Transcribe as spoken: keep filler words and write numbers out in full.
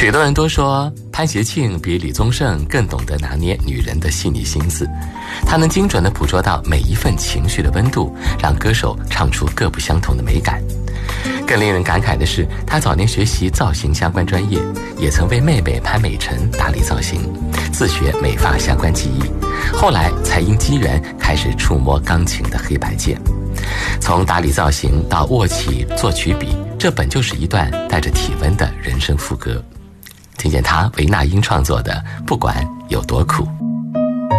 许多人都说潘协庆比李宗盛更懂得拿捏女人的细腻心思，他能精准地捕捉到每一份情绪的温度，让歌手唱出各不相同的美感。更令人感慨的是，他早年学习造型相关专业，也曾为妹妹潘美辰打理造型，自学美发相关技艺，后来才因机缘开始触摸钢琴的黑白键。从打理造型到握起作曲笔，这本就是一段带着体温的人生副歌。听见他为那英创作的《不管有多苦》。